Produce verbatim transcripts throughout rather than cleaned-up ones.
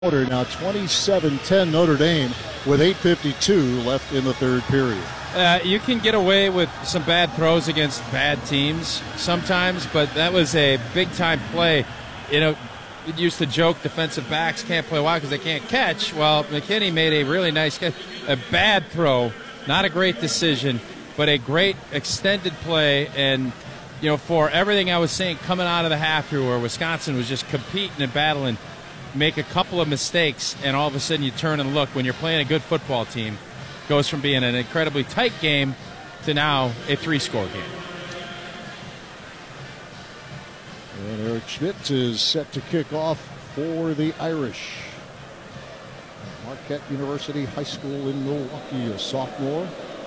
Now twenty-seven ten Notre Dame with eight fifty-two left in the third period. Uh, you can get away with some bad throws against bad teams sometimes, but that was a big-time play. You know, we used to joke defensive backs can't play wide because they can't catch. Well, McKinney made a really nice catch. A bad throw, not a great decision, but a great extended play. And, you know, for everything I was saying coming out of the half here where Wisconsin was just competing and battling, make a couple of mistakes, and all of a sudden you turn and look when you're playing a good football team. Goes from being an incredibly tight game to now a three-score game. And Eric Schmidt is set to kick off for the Irish. Marquette University High School in Milwaukee, a sophomore.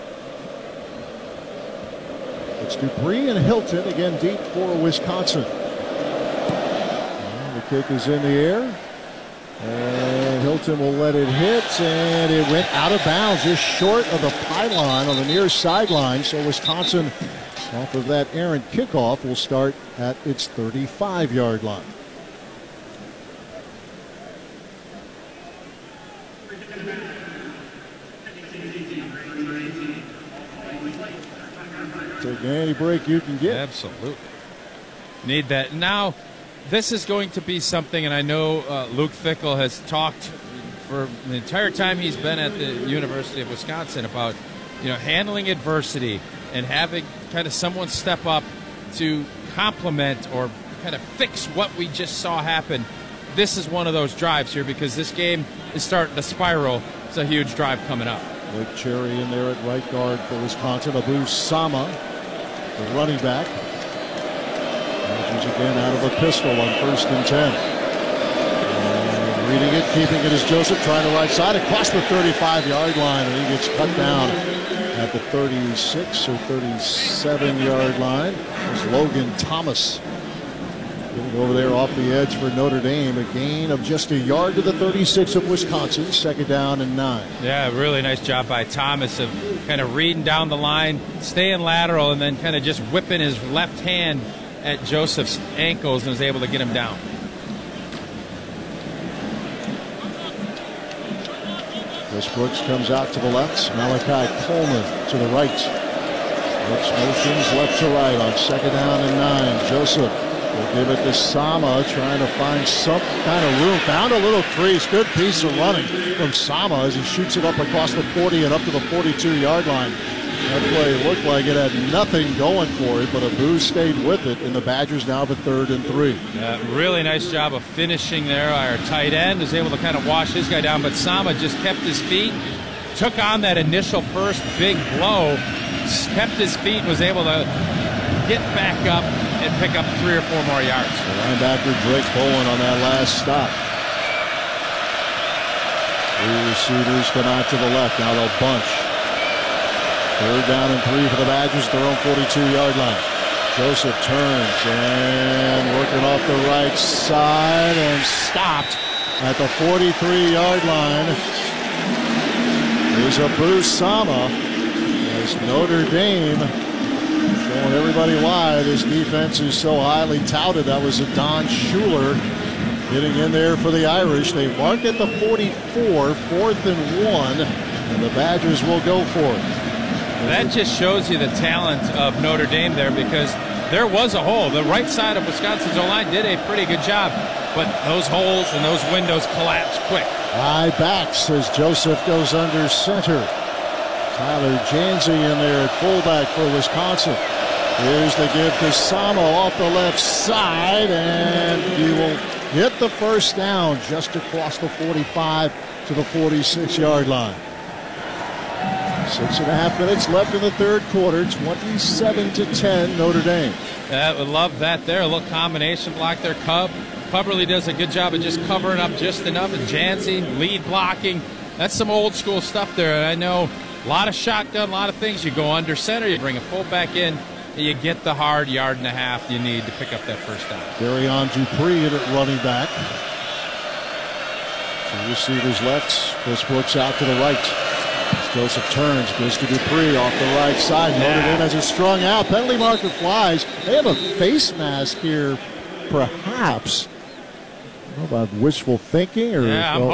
It's Dupree and Hilton again deep for Wisconsin. And the kick is in the air. And Hilton will let it hit, and it went out of bounds just short of the pylon on the near sideline. So Wisconsin, off of that errant kickoff, will start at its thirty-five-yard line. Take any break you can get. Absolutely. Need that. Now, this is going to be something, and I know uh, Luke Fickell has talked for the entire time he's been at the University of Wisconsin about, you know, handling adversity and having kind of someone step up to complement or kind of fix what we just saw happen. This is one of those drives here because this game is starting to spiral. It's a huge drive coming up. Blake Cherry in there at right guard for Wisconsin. Abu Sama, the running back. Again out of a pistol on first and ten. And reading it, keeping it is Joseph, trying the right side across the thirty-five-yard line, and he gets cut down at the thirty-six or thirty-seven-yard line. There's Logan Thomas getting over there off the edge for Notre Dame. A gain of just a yard to the thirty-six of Wisconsin. Second down and nine. Yeah, really nice job by Thomas of kind of reading down the line, staying lateral, and then kind of just whipping his left hand at Joseph's ankles and was able to get him down. Chris Brooks comes out to the left. Malachi Coleman to the right. Brooks motions left to right on second down and nine. Joseph will give it to Sama, trying to find some kind of room. Found a little crease. Good piece of running from Sama as he shoots it up across the forty and up to the forty-two-yard line. That play looked like it had nothing going for it, but Abu stayed with it, and the Badgers now have a third and three. Uh, really nice job of finishing there. Our tight end was able to kind of wash his guy down, but Sama just kept his feet, took on that initial first big blow, kept his feet, was able to get back up and pick up three or four more yards. The linebacker Drake Bowen on that last stop. Three receivers come out to the left. Now they'll bunch. Third down and three for the Badgers, their own forty-two-yard line. Joseph turns and working off the right side and stopped at the forty-three-yard line. There's Abu Sama as Notre Dame showing everybody why this defense is so highly touted. That was a Don Schuler getting in there for the Irish. They mark at the forty-four, fourth and one, and the Badgers will go for it. That just shows you the talent of Notre Dame there because there was a hole. The right side of Wisconsin's O-line did a pretty good job, but those holes and those windows collapsed quick. High backs as Joseph goes under center. Tyler Janzy in there at fullback for Wisconsin. Here's the give to Sama off the left side, and he will get the first down just across the forty-five to the forty-six-yard line. Six and a half minutes left in the third quarter, twenty-seven to ten, Notre Dame. I would love that there. A little combination block there. Cub. Cub really does a good job of just covering up just enough. And Janzy, lead blocking. That's some old school stuff there. And I know a lot of shotgun, a lot of things. You go under center, you bring a fullback in, and you get the hard yard and a half you need to pick up that first down. Darion Dupree in at running back. Two receivers left. Chris Brooks out to the right. Joseph turns, goes to Dupree off the right side. Yeah. Notre Dame has it strung out. Penalty marker flies. They have a face mask here, perhaps. I know about wishful thinking or Yeah, I'm well,